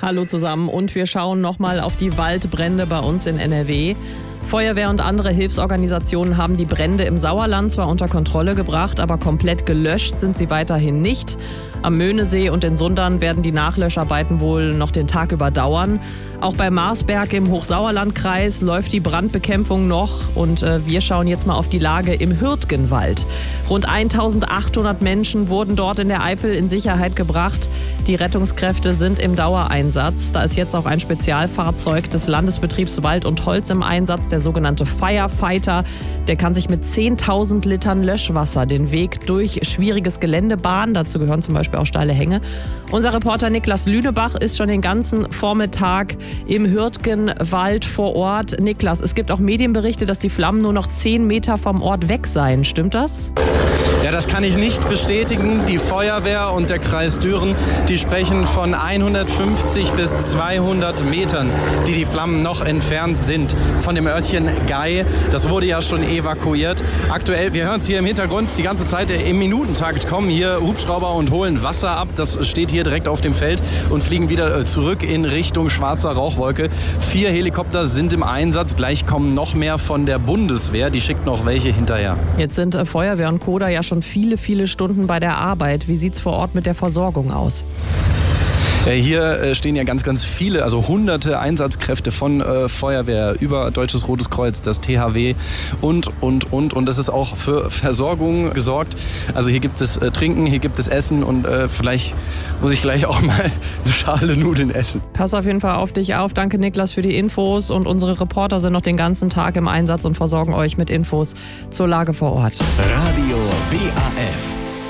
Hallo zusammen und wir schauen nochmal auf die Waldbrände bei uns in NRW. Feuerwehr und andere Hilfsorganisationen haben die Brände im Sauerland zwar unter Kontrolle gebracht, aber komplett gelöscht sind sie weiterhin nicht. Am Möhnesee und in Sundern werden die Nachlöscharbeiten wohl noch den Tag über dauern. Auch bei Marsberg im Hochsauerlandkreis läuft die Brandbekämpfung noch und wir schauen jetzt mal auf die Lage im Hürtgenwald. Rund 1800 Menschen wurden dort in der Eifel in Sicherheit gebracht. Die Rettungskräfte sind im Dauereinsatz. Da ist jetzt auch ein Spezialfahrzeug des Landesbetriebs Wald und Holz im Einsatz, der sogenannte Firefighter. Der kann sich mit 10.000 Litern Löschwasser den Weg durch schwieriges Gelände bahnen. Dazu gehören zum Beispiel auch steile Hänge. Unser Reporter Niklas Lünebach ist schon den ganzen Vormittag im Hürtgenwald vor Ort. Niklas, es gibt auch Medienberichte, dass die Flammen nur noch 10 Meter vom Ort weg seien. Stimmt das? Ja, das kann ich nicht bestätigen. Die Feuerwehr und der Kreis Düren, die sprechen von 150 bis 200 Metern, die Flammen noch entfernt sind von dem Örtchen Gei. Das wurde ja schon evakuiert. Aktuell, wir hören es hier im Hintergrund, die ganze Zeit im Minutentakt kommen hier Hubschrauber und holen Wasser ab. Das steht hier direkt auf dem Feld und fliegen wieder zurück in Richtung schwarzer Rauchwolke. 4 Helikopter sind im Einsatz. Gleich kommen noch mehr von der Bundeswehr. Die schickt noch welche hinterher. Jetzt sind Feuerwehr und Koda ja schon viele Stunden bei der Arbeit. Wie sieht es vor Ort mit der Versorgung aus? Hier stehen ja ganz viele, also hunderte Einsatzkräfte von Feuerwehr über Deutsches Rotes Kreuz, das THW und es ist auch für Versorgung gesorgt. Also hier gibt es Trinken, hier gibt es Essen und vielleicht muss ich gleich auch mal eine Schale Nudeln essen. Pass auf jeden Fall auf dich auf. Danke Niklas für die Infos und unsere Reporter sind noch den ganzen Tag im Einsatz und versorgen euch mit Infos zur Lage vor Ort. Radio WAF